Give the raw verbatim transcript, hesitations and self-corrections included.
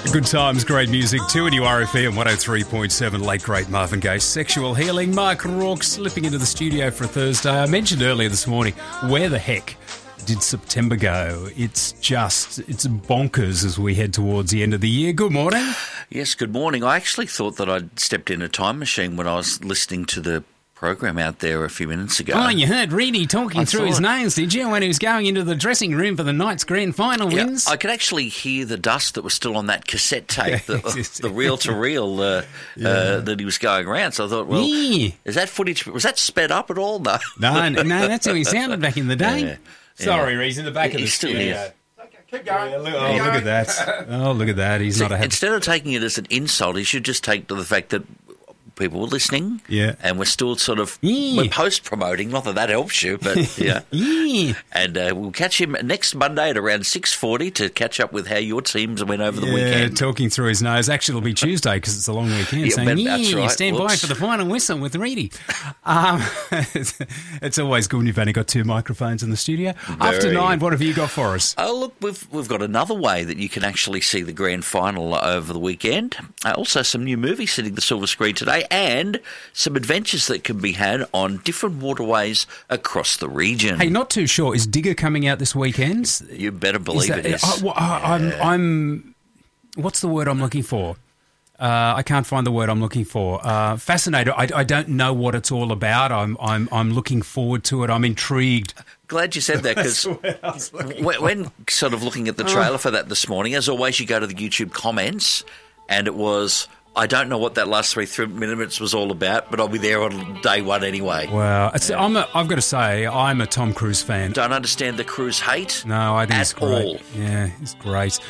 Good times, great music. Two and U R F E and one oh three point seven. Late great Marvin Gaye. Sexual Healing. Mark Rourke slipping into the studio for a Thursday. I mentioned earlier this morning, where the heck did September go? It's just, it's bonkers as we head towards the end of the year. Good morning. Yes, good morning. I actually thought that I'd stepped in a time machine when I was listening to the program out there a few minutes ago. Oh, you heard Reedy talking I through thought- his names, did you, when he was going into the dressing room for the night's grand final Yeah, wins? I could actually hear the dust that was still on that cassette tape, the, the reel-to-reel uh, Yeah. uh, that he was going around. So I thought, well, Yeah. is that footage, was that sped up at all? No. No, no, no, that's how he sounded back in the day. Yeah. Sorry, Yeah. Reed's in the back of the He's still studio. here. Keep going. Yeah, look, oh, look at that. Oh, look at that. He's See, not a happy... instead of taking it as an insult, he should just take to the fact that people were listening, Yeah. and we're still sort of Yeah. we're post-promoting. Not that that helps you, but yeah. Yeah. And uh, we'll catch him next Monday at around six forty to catch up with how your teams went over the Yeah, weekend. talking through his nose. Actually, it'll be Tuesday because it's a long weekend. Yeah, saying, but yeah, that's right. stand by Whoops. for the final whistle with Reedy. Um, it's, it's always good when you've only got two microphones in the studio. After Very. nine, what have you got for us? Oh, look, we've we've got another way that you can actually see the grand final over the weekend. Uh, also, some new movies hitting the silver screen today, and some adventures that can be had on different waterways across the region. Hey, not too sure. Is Digger coming out this weekend? You better believe that- it is. I, well, I, I'm, I'm. What's the word I'm looking for? Uh, I can't find the word I'm looking for. Uh, fascinated. I, I don't know what it's all about. I'm, I'm, I'm looking forward to it. I'm intrigued. Glad you said that, because when, when sort of looking at the trailer for that this morning, as always, you go to the YouTube comments, and it was, I don't know what that last three, three minutes was all about, but I'll be there on day one anyway. Wow. It's, I'm a, I've got to say, I'm a Tom Cruise fan. Don't understand the Cruise hate. No, I think At it's great. all. Yeah, it's great.